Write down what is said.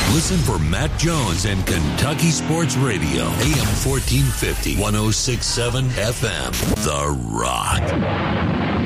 Listen for Matt Jones and Kentucky Sports Radio, AM 1450, 106.7 FM, The Rock.